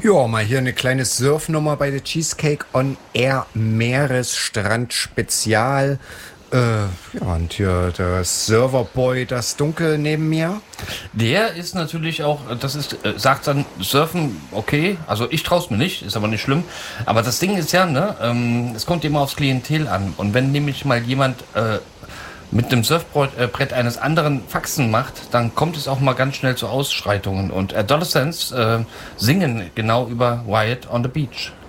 Ja, mal hier eine kleine Surfnummer bei der Cheesecake on Air Meeresstrand Spezial. Ja, und hier der Serverboy, das Dunkel neben mir. Der ist natürlich auch, das ist, sagt dann Surfen, okay, also ich traue es mir nicht, ist aber nicht schlimm. Aber das Ding ist ja, ne, es kommt immer aufs Klientel an. Und wenn nämlich mal jemand mit dem Surfbrett eines anderen Faxen macht, dann kommt es auch mal ganz schnell zu Ausschreitungen. Und Adolescents singen genau über Riot on the Beach.